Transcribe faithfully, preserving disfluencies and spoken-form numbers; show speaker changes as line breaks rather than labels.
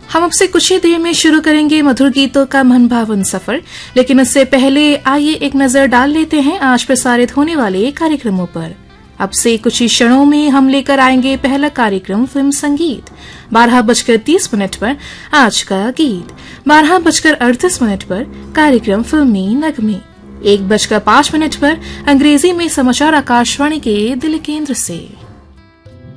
हम अब से कुछ ही देर में शुरू करेंगे मधुर गीतों का मनभावन सफर, लेकिन उससे पहले आइए एक नजर डाल लेते हैं आज प्रसारित होने वाले कार्यक्रमों पर। अब से कुछ ही क्षणों में हम लेकर आएंगे पहला कार्यक्रम फिल्म संगीत। बारह बजकर तीस मिनट पर आज का गीत, बारह बजकर अड़तीस मिनट पर कार्यक्रम फिल्मी नगमे, एक बजकर पांच मिनट पर अंग्रेजी में समाचार आकाशवाणी के दिल्ली केंद्र से।